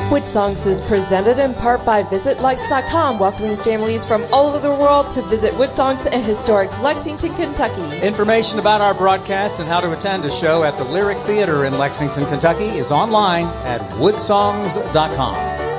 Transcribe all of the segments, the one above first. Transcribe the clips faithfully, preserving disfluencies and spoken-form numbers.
Wood Songs is presented in part by Visit Lights dot com, welcoming families from all over the world to visit Wood Songs in historic Lexington, Kentucky. Information about our broadcast and how to attend a show at the Lyric Theater in Lexington, Kentucky is online at wood songs dot com.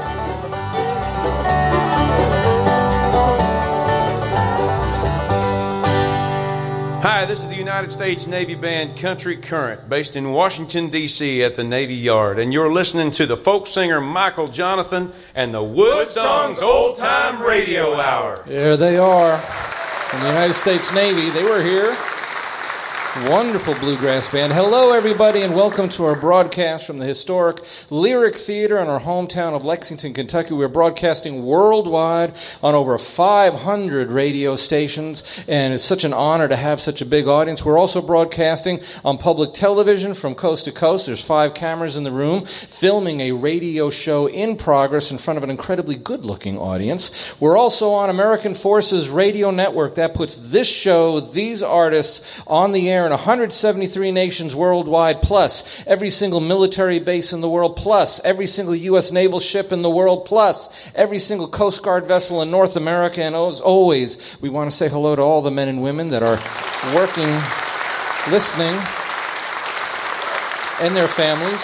Hi, this is the United States Navy Band Country Current, based in Washington, D C at the Navy Yard, and you're listening to the folk singer Michael Jonathan and the Wood Songs Old Time Radio Hour. There they are, from the United States Navy. They were here. Wonderful bluegrass band. Hello, everybody, and welcome to our broadcast from the historic Lyric Theater in our hometown of Lexington, Kentucky. We're broadcasting worldwide on over five hundred radio stations, and it's such an honor to have such a big audience. We're also broadcasting on public television from coast to coast. There's five cameras in the room filming a radio show in progress in front of an incredibly good-looking audience. We're also on American Forces Radio Network. That puts this show, these artists, on the air in one hundred seventy-three nations worldwide, plus every single military base in the world, plus every single U S naval ship in the world, plus every single Coast Guard vessel in North America. And as always, we want to say hello to all the men and women that are working, listening, and their families.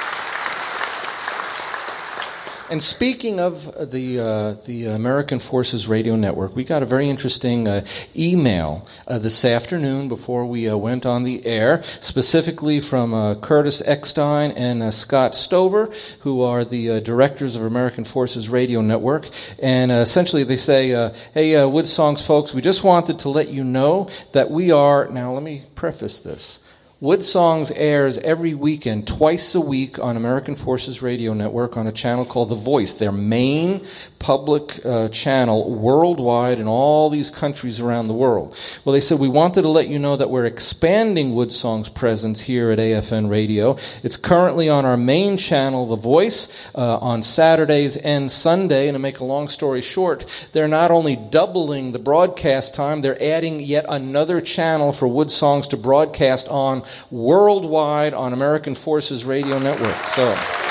And speaking of the uh, the American Forces Radio Network, we got a very interesting uh, email uh, this afternoon before we uh, went on the air, specifically from uh, Curtis Eckstein and uh, Scott Stover, who are the uh, directors of American Forces Radio Network. And uh, essentially they say, uh, hey, uh, Wood Songs folks, we just wanted to let you know that we are, now let me preface this, Wood Songs airs every weekend, twice a week on American Forces Radio Network on a channel called The Voice, their main public uh, channel worldwide in all these countries around the world. Well, they said, we wanted to let you know that we're expanding Wood Songs' presence here at A F N Radio. It's currently on our main channel, The Voice, uh, on Saturdays and Sunday. And to make a long story short, they're not only doubling the broadcast time, they're adding yet another channel for Wood Songs to broadcast on worldwide on American Forces Radio Network. So,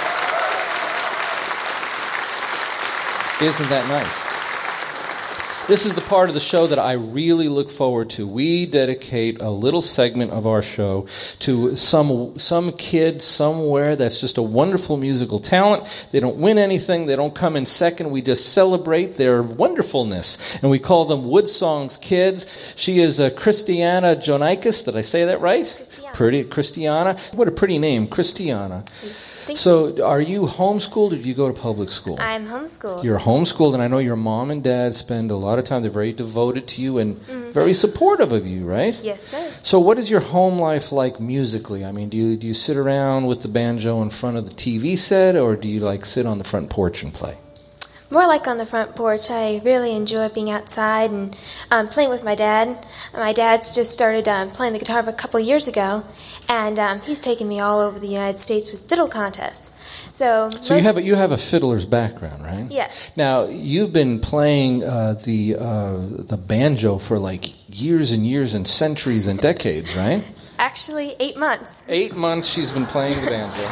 isn't that nice? This is the part of the show that I really look forward to. We dedicate a little segment of our show to some some kid somewhere that's just a wonderful musical talent. They don't win anything. They don't come in second. We just celebrate their wonderfulness. And we call them Wood Songs Kids. She is uh, Christiana Jonikis. Did I say that right? Christiana. Pretty, Christiana. What a pretty name, Christiana. Thank so you. Are you homeschooled or do you go to public school? I'm homeschooled. You're homeschooled, and I know your mom and dad spend a lot of time. They're very devoted to you and mm-hmm. very supportive of you, right? Yes, sir. So what is your home life like musically? I mean, do you do you sit around with the banjo in front of the T V set, or do you like sit on the front porch and play? More like on the front porch. I really enjoy being outside and um, playing with my dad. My dad's just started um, playing the guitar a couple years ago, and um, he's taken me all over the United States with fiddle contests. So, so you have a, you have a fiddler's background, right? Yes. Now you've been playing uh, the uh, the banjo for like years and years and centuries and decades, right? Actually, eight months. Eight months she's been playing the banjo.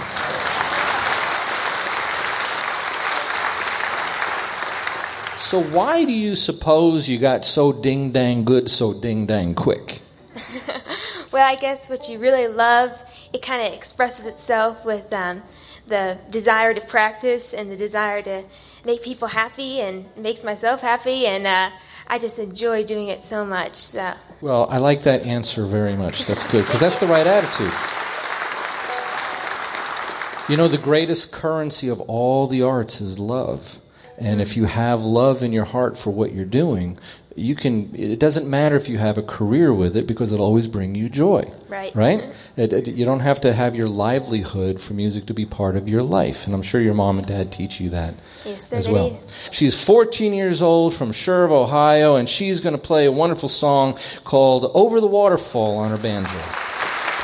So why do you suppose you got so ding-dang good so ding-dang quick? Well, I guess what you really love, it kind of expresses itself with um, the desire to practice and the desire to make people happy, and makes myself happy, and uh, I just enjoy doing it so much. So. Well, I like that answer very much. That's good, because that's the right attitude. You know, the greatest currency of all the arts is love. And if you have love in your heart for what you're doing, you can. It doesn't matter if you have a career with it, because it'll always bring you joy. Right. Right? It, it, you don't have to have your livelihood for music to be part of your life. And I'm sure your mom and dad teach you that yes, as well. She's fourteen years old from Sherv, Ohio, and she's going to play a wonderful song called Over the Waterfall on her banjo.